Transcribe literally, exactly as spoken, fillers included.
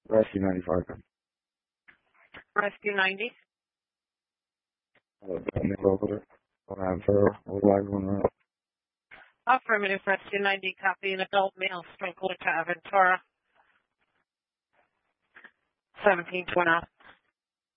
Rescue ninety-five. Rescue ninety. Uh, local. I have her. What live on that? Affirmative, Rescue ninety, copy an adult male, stroke liquor, Aventura. seventeen twenty.